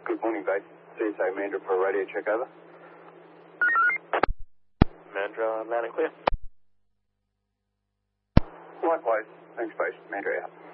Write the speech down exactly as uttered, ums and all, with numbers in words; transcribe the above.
Good morning, base. C S A Mandra for a radio check, over. Mandra, loud and clear. Likewise. Thanks, base. Mandra out.